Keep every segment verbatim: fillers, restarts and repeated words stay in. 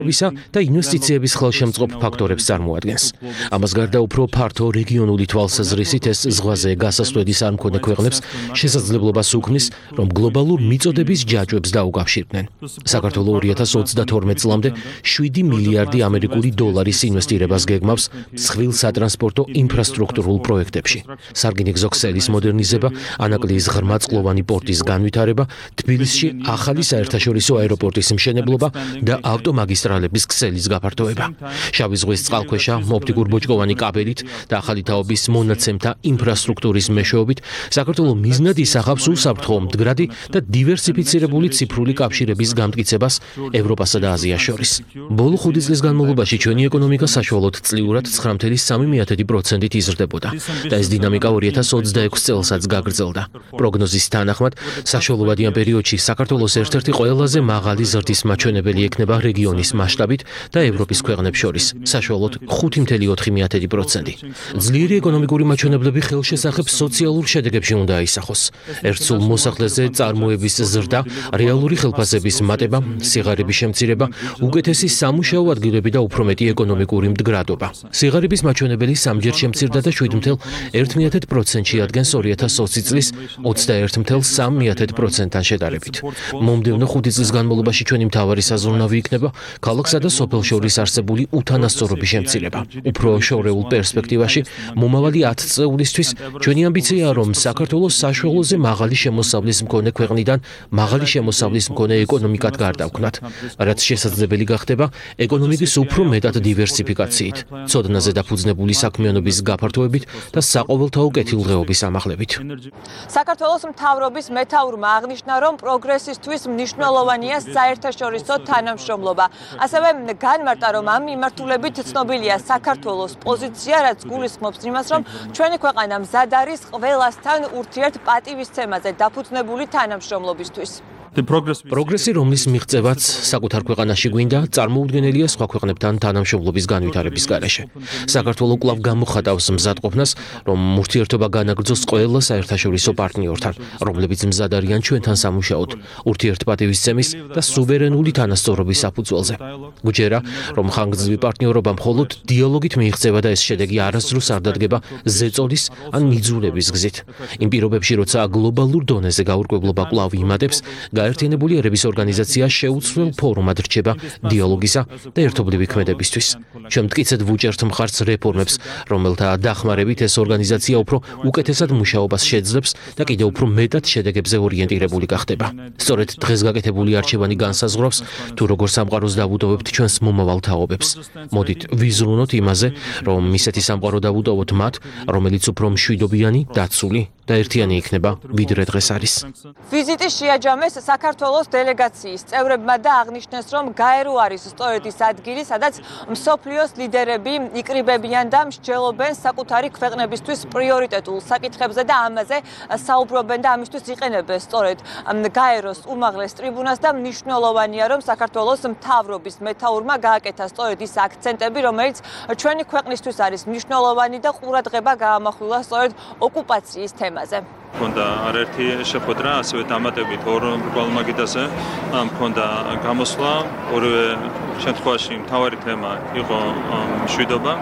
ვისა და ინვესტიციების ხელშემწყობ ფაქტორებს წარმოადგენს. ამას გარდა უფრო ფართო რეგიონული თვალსაზრისით ეს ზღვაზე გასასვლელის არ მქონე ქვეყნებს შესაძლებლობას უქმნის, რომ გლობალურ მიწოდების ჯაჭვებს დაუკავშირდნენ. საქართველოს ორი ათას ოცდათორმეტ წლამდე შვიდი მილიარდი ამერიკული დოლარის ინვესტირებას გეგმავს მსხვილ სატრანსპორტო ინფრასტრუქტურულ პროექტებში. სარკინიგზო ქსელის მოდერნიზება, ანაკლიის ღრმაწყლოვანი პორტის განვითარება, თბილისში ახალი საერთაშორისო აეროპორტის მშენებლობა და ავტომაგისტრალების ქსელის გაფართოება. შავი ზღვის წყალქვეშა ოპტიკურ-ბოჭკოვანი კაბელით და ახალი თაობის მონაცემთა ინფრასტრუქტურის მეშვეობით საქართველოს მიზნად ისახავს უსაფრთხო, მდგრადი და დივერსიფიცირებული ციფრული კავშირების გამტკიცებას ევროპასა და აზიას შორის. ბოლო ხუთი წლის განმავლობაში ჩვენი ეკონომიკა საშუალოდ წლიურად ცხრა მცდე სამი პროცენტით იზრდებოდა და ეს დინამიკა ორი ათას ოცდაექვსი წელსაც გაგრძელდა. პროგნოზის თანახმად, საშუალოვადიან პერიოდში საქართველოს ერთ-ერთი ყველაზე მაღალი ზრდის მაჩვენებელი ექნება რეგიონის მასშტაბით და ევროპის ქვეყნებს შორის, საშუალოდ ხუთი მცდე ოთხი პროცენტი. ძლიერი ეკონომიკური მაჩვენებლები ხელშესახებ სოციალურ შედეგებში უნდა აისახოს. ერთსულ მოსახლეზე წარმოების ზრდა, რეალური ხელფასების მატება, სიღარიბის შემცირება, უკეთესი სამუშაო ადგილები და უფრო მეტი ეკონომიკური მდგრადობა. სიღარიბის მაჩვენებელი სამჯერ შემცირდა და შვიდ მცდე ერთ პროცენტში ადგენს ორი ათას ოცი წლის ოცდაერთი მცდე სამი პროცენტთან შედარებით. მომდევნო ხუთი წლის განმავლობაში ჩვენი მთავარი საზრუნავი იქნება ქალაქსა და სოფელს შორის არსებული უთანასწორობის შემცირება. უფრო შორეულ პერსპექტივაში, მომავალი ათი წეულისთვის ჩვენი ამბიციაა, რომ საქართველოს საშუალოზე მაღალი შემოსავლის მქონე ქვეყნიდან მაღალი შემოსავლის მქონე ეკონომიკად გარდავქმნათ, რაც შესაძლებელი გახდება ეკონომიკის უფრო მეტად დივერსიფიკაციით, ცოდნაზე დაფუძნებული საქმიანობის გაფართოებით და საყოველთაო კეთილდღეობის ამაღლებით. საქართველოს მთავრობის მეთაურმა აღნიშნა, რომ პროგრესისთვის მნიშვნელოვანია საერთაშორისო თანამშრომლობა. ასევე განმარტა, რომ ამ მიმართულებით ცნობილია საქართველოს პოზიცია, რაც გულისხმობს იმას, რომ ჩვენი ქვეყანა მზად არის ყველასთან ურთიერთპატივისცემაზე დაფუძნებული თანამშრომლობისთვის. პროგრესი, რომლის მიღწევაც საკუთარ ქვეყანაში გვინდა, წარმოუდგენელია სხვა ქვეყნებთან თანამშრომლობის განვითარების გარეშე. საქართველოს კვლავ გამოხატავს მზადყოფნას, რომ ურთიერთობა განაგრძოს ყველა საერთაშორისო პარტნიორთან, რომლებიც მზად არიან ჩვენთან სამუშაოდ, ურთიერთპატივისცემის და სუვერენული თანასწორობის საფუძველზე. გვჯერა, რომ ხანგრძლივი პარტნიორობა მხოლოდ დიალოგით მიიღწევა და ეს შედეგი არასდროს არ დადგება ზეწოლის ან მიძულების გზით. იმ პირობებში, როცა გლობალურ დონეზე გაურკვევლობა კვლავ იმატებს, გაერთიანებული ერების ორგანიზაცია შეუცვლელ ფორუმად რჩება დიალოგისა და ერთობლივი ქმედებისთვის. ჩვენ მტკიცედ ვუჭერთ მხარს რეფორმებს, რომელთა დახმარებით ეს ორგანიზაცია უფრო უკეთესად მუშაობას შეძლებს და კიდევ უფრო მეტად შედეგებზე ორიენტირებული გახდება. სწორედ დღეს გაკეთებული არჩევანი განსაზღვრავს, თუ როგორ სამყაროს დავუტოვებთ ჩვენს მომავალ თაობებს. მოდით ვიზრუნოთ იმაზე, რომ ისეთი სამყარო დავუტოვოთ მათ, რომელიც უფრო მშვიდობიანი, დაცული და ერთიანი იქნება, ვიდრე დღეს არის. ვიზიტი შეაჯამეს საქართველოს დელეგაციის წევრებმა და აღნიშნეს, რომ გაერო არის სწორედ ის ადგილი, სადაც მსოფლიოს ლიდერები იკრიბებიან და მსჯელობენ საკუთარი ქვეყნებისთვის პრიორიტეტულ საკითხებზე და ამაზე საუბრობენ და ამისთვის იყენებენ სწორედ გაეროს უმაღლეს ტრიბუნას და მნიშვნელოვანია, რომ საქართველოს მთავრობის მეთაურმა გააკეთა სწორედ ის აქცენტები, რომელიც ჩვენი ქვეყნისთვის არის მნიშვნელოვანი და ყურადღება გაამახვილა სწორედ ოკუპაციის თემაზე. მქონდა არაერთი შეხვედრა, ასევე დამატებით ორ გვალმაგიდაზე მქონდა გამოსვლა. ორივე შემთხვევაში მთავარი თემა იყო მშვიდობა,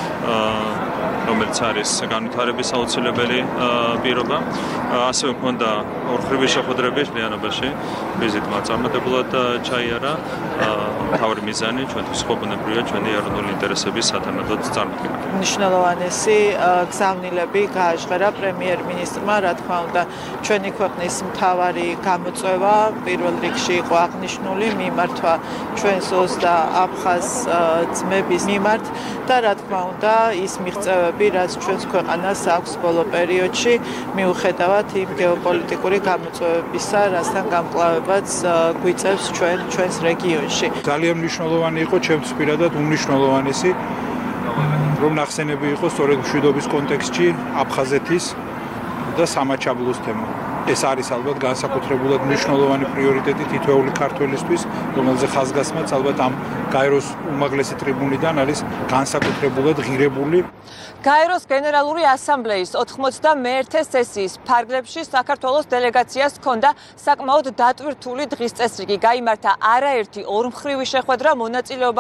რომელიც არის განვითარების აუცილებელი პირობა. ასევე მქონდა ორხრივი შეხვედრები მთლიანობაში. ვიზიტმა წარმატებულად ჩაიარა. მთავარი მიზანი ჩვენთვის ხო ბუნებრივია ჩვენი ეროვნული ინტერესების სათანადოდ წარმოქმნა. მნიშვნელოვანესი გზავნილები გააჟღერა პრემიერ-მინისტრმა, რა თქმა უნდა, ჩვენი ქვეყნის მთავარი გამოწვევა პირველ რიგში იყო აღნიშნული მიმართვა ჩვენს ოზ და აფხაზ ძმების მიმართ და რა თქმა უნდა, ის მიღწევები, რაც ჩვენს ქვეყანას აქვს ბოლო პერიოდში, მიუხედავად იმ გეოპოლიტიკური გამოწვევებისა, რასთან გამკლავებაც გვიწევს ჩვენ ჩვენს რეგიონში. ძალიან მნიშვნელოვანი იყო ჩემთვის პირადად უმნიშვნელოვანესი, რომ ნახსენები იყო სწორედ მშვიდობის კონტექსტში აფხაზეთის და სამაჩაბლოს თემა. ეს არის ალბათ განსაკუთრებულად მნიშვნელოვანი პრიორიტეტი თითოეული ქართველისთვის, რომელზე ხაზგასმაც ალბათ ამ გაეროს უმაღლესი ტრიბუნიდან არის განსაკუთრებულად ღირებული. გაეროს გენერალური ასამბლეის ოთხმოცდამეერთე სესიის ფარგლებში საქართველოს დელეგაციას ჰქონდა საკმაოდ დატვირთული დღის წესრიგი. გაიმართა არაერთი ორმხრივი შეხვედრა, მონაწილეობა